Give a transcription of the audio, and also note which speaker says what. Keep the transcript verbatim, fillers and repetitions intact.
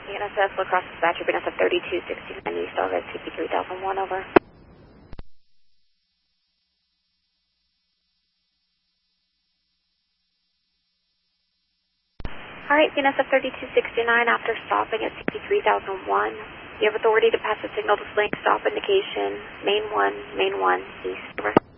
Speaker 1: C N S S, La Crosse Dispatcher, B N S F thirty-two sixty-nine East, all red, C P three thousand one, over. All right, B N S F thirty-two sixty-nine, after stopping at C P three thousand one, you have authority to pass the signal displaying stop indication, main one, main one, east, over.